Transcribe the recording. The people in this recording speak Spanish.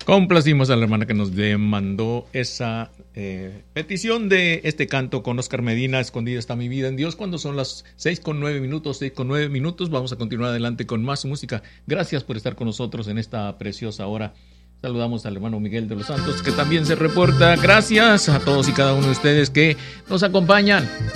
Complacimos a la hermana que nos mandó esa petición de este canto con Oscar Medina, Escondida está mi vida en Dios, cuando son las 6:09. Vamos a continuar adelante con más música. Gracias por estar con nosotros en esta preciosa hora. Saludamos al hermano Miguel de los Santos, que también se reporta. Gracias a todos y cada uno de ustedes que nos acompañan.